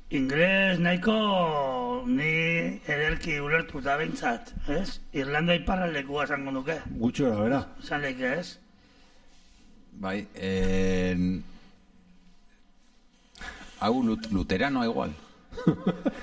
Ingles nahiko ni ederki ulertuta behintzat, ez? Irlanda iparraldekua esango nuke. Gutxo da, bera. Esan leke, ez? Bai, hau luteranoa igual.